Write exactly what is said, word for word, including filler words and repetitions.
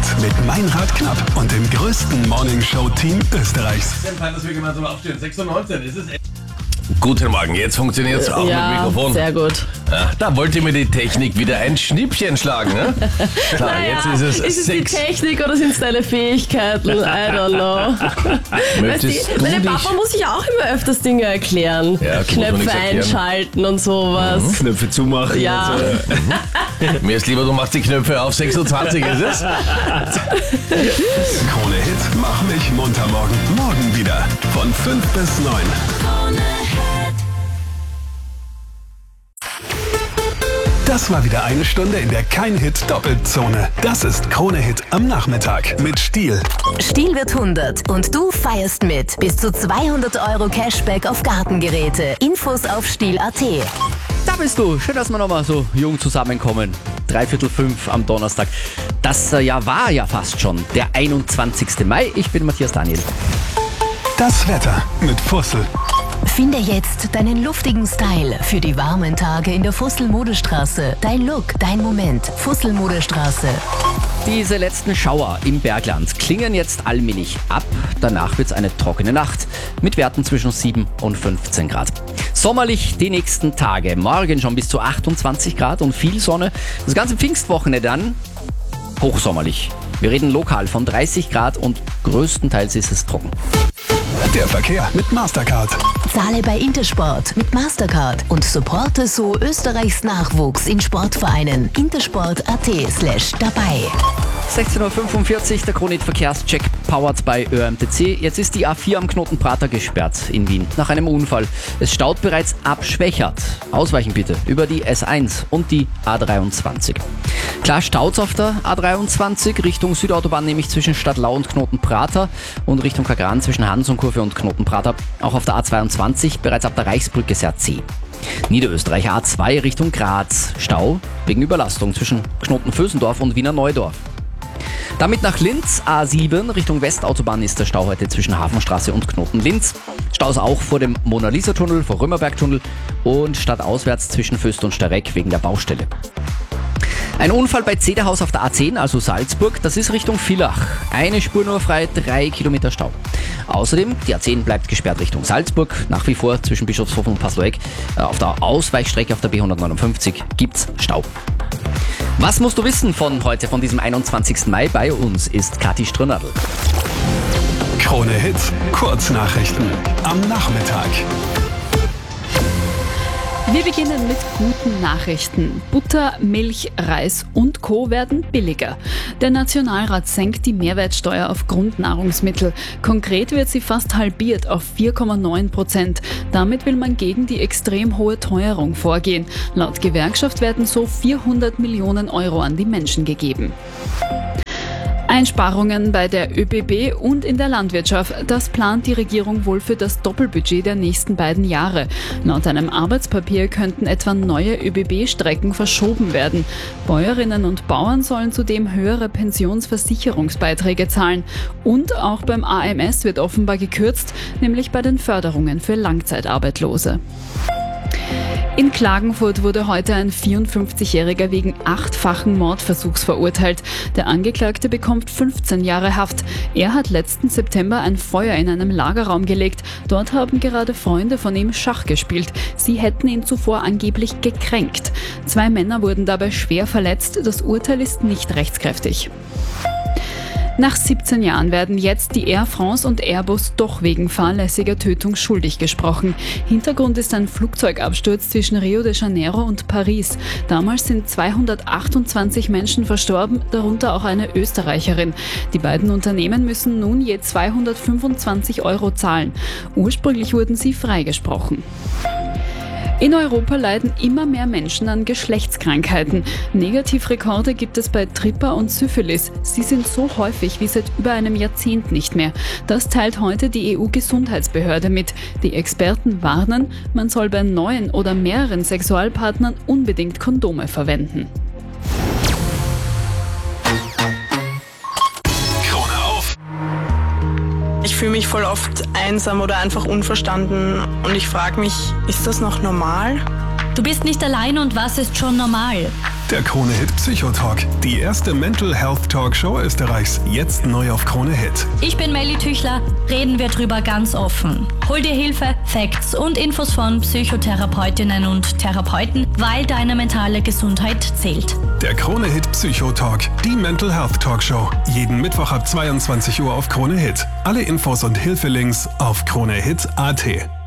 mit Meinrad Knapp und dem größten Morningshow-Team Österreichs. Sehr fein, dass wir gemeinsam aufstehen. sechs Uhr neunzehn ist es. Guten Morgen, jetzt funktioniert es auch ja, mit Mikrofon. Sehr gut. Ja, da wollte mir die Technik wieder ein Schnippchen schlagen. Ne? Klar, Naja, jetzt ist es ist es sechs. die Technik oder sind es deine Fähigkeiten? I don't know. Weißt Möchtest du, du meine dich- Papa muss sich auch immer öfters Dinge erklären. Ja, du musst mir Knöpfe nichts erklären. einschalten und sowas. Knöpfe zumachen. Ja. Mir ist lieber, du machst die Knöpfe auf sechsundzwanzig, ist es? Krone Hit, mach mich munter morgen. Morgen wieder von fünf bis neun. Das war wieder eine Stunde in der Kein-Hit-Doppelzone. Das ist Krone Hit am Nachmittag mit Stiel. Stiel wird hundert und du feierst mit. Bis zu zweihundert Euro Cashback auf Gartengeräte. Infos auf stiel punkt at. Da bist du. Schön, dass wir nochmal so jung zusammenkommen. Dreiviertel fünf am Donnerstag. Das äh, ja, war ja fast schon der einundzwanzigsten Mai. Ich bin Matthias Daniel. Das Wetter mit Fussel. Finde jetzt deinen luftigen Style für die warmen Tage in der Fussel-Modestraße. Dein Look, dein Moment. Fussel-Modestraße. Diese letzten Schauer im Bergland klingen jetzt allmählich ab. Danach wird es eine trockene Nacht mit Werten zwischen sieben und fünfzehn Grad. Sommerlich die nächsten Tage. Morgen schon bis zu achtundzwanzig Grad und viel Sonne. Das ganze Pfingstwochenende dann hochsommerlich. Wir reden lokal von dreißig Grad und größtenteils ist es trocken. Der Verkehr mit Mastercard. Zahle bei Intersport mit Mastercard und supporte so Österreichs Nachwuchs in Sportvereinen. intersport punkt at slash dabei. sechzehn Uhr fünfundvierzig, der Krone Hit Verkehrscheck powered bei Ö M T C. Jetzt ist die A vier am Knoten Prater gesperrt in Wien nach einem Unfall. Es staut bereits ab Schwächert. Ausweichen bitte über die S eins und die A dreiundzwanzig. Klar staut's auf der A dreiundzwanzig Richtung Südautobahn, nämlich zwischen Stadtlau und Knoten Prater und Richtung Kagran zwischen Hansonkurve und Knoten Prater. Auch auf der A zweiundzwanzig bereits ab der Reichsbrücke sehr zäh. Niederösterreich A zwei Richtung Graz. Stau wegen Überlastung zwischen Knoten-Vösendorf und Wiener Neudorf. Damit nach Linz, A sieben Richtung Westautobahn ist der Stau heute zwischen Hafenstraße und Knoten-Linz. Staus auch vor dem Mona-Lisa-Tunnel, vor Römerberg-Tunnel und stadtauswärts zwischen Föst und Starreck wegen der Baustelle. Ein Unfall bei Zederhaus auf der A zehn, also Salzburg, das ist Richtung Villach. Eine Spur nur frei, drei Kilometer Stau. Außerdem, die A zehn bleibt gesperrt Richtung Salzburg, nach wie vor zwischen Bischofshofen und Pasloeck. Auf der Ausweichstrecke auf der B hundertneunundfünfzig gibt's Stau. Was musst du wissen von heute, von diesem einundzwanzigsten Mai? Bei uns ist Kathi Strönadl. Krone Hit, Kurznachrichten am Nachmittag. Wir beginnen mit guten Nachrichten. Butter, Milch, Reis und Co. werden billiger. Der Nationalrat senkt die Mehrwertsteuer auf Grundnahrungsmittel. Konkret wird sie fast halbiert auf vier Komma neun Prozent. Damit will man gegen die extrem hohe Teuerung vorgehen. Laut Gewerkschaft werden so vierhundert Millionen Euro an die Menschen gegeben. Einsparungen bei der Ö B B und in der Landwirtschaft, das plant die Regierung wohl für das Doppelbudget der nächsten beiden Jahre. Laut einem Arbeitspapier könnten etwa neue Ö B B-Strecken verschoben werden. Bäuerinnen und Bauern sollen zudem höhere Pensionsversicherungsbeiträge zahlen. Und auch beim A M S wird offenbar gekürzt, nämlich bei den Förderungen für Langzeitarbeitslose. In Klagenfurt wurde heute ein vierundfünfzigjähriger wegen achtfachen Mordversuchs verurteilt. Der Angeklagte bekommt fünfzehn Jahre Haft. Er hat letzten September ein Feuer in einem Lagerraum gelegt. Dort haben gerade Freunde von ihm Schach gespielt. Sie hätten ihn zuvor angeblich gekränkt. Zwei Männer wurden dabei schwer verletzt. Das Urteil ist nicht rechtskräftig. Nach siebzehn Jahren werden jetzt die Air France und Airbus doch wegen fahrlässiger Tötung schuldig gesprochen. Hintergrund ist ein Flugzeugabsturz zwischen Rio de Janeiro und Paris. Damals sind zweihundertachtundzwanzig Menschen verstorben, darunter auch eine Österreicherin. Die beiden Unternehmen müssen nun je zweihundertfünfundzwanzig Euro zahlen. Ursprünglich wurden sie freigesprochen. In Europa leiden immer mehr Menschen an Geschlechtskrankheiten. Negativrekorde gibt es bei Tripper und Syphilis. Sie sind so häufig wie seit über einem Jahrzehnt nicht mehr. Das teilt heute die E U-Gesundheitsbehörde mit. Die Experten warnen, man soll bei neuen oder mehreren Sexualpartnern unbedingt Kondome verwenden. Krone auf. Ich fühle mich voll oft einsam oder einfach unverstanden und ich frage mich, ist das noch normal? Du bist nicht allein und was ist schon normal? Der Krone Hit Psychotalk. Die erste Mental Health Talkshow Österreichs. Jetzt neu auf Krone Hit. Ich bin Melly Tüchler. Reden wir drüber ganz offen. Hol dir Hilfe, Facts und Infos von Psychotherapeutinnen und Therapeuten, weil deine mentale Gesundheit zählt. Der Krone Hit Psychotalk. Die Mental Health Talkshow. Jeden Mittwoch ab zweiundzwanzig Uhr auf Krone Hit. Alle Infos und Hilfelinks auf kronehit punkt at.